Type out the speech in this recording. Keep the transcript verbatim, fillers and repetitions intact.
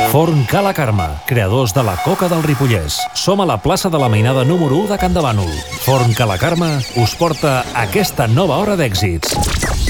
Forn Cala Carme, creadors de la coca del Ripollès. Som a la plaça de la Mainada número u de Can de Bànol. Forn Cala Carme us porta aquesta nova hora d'èxits.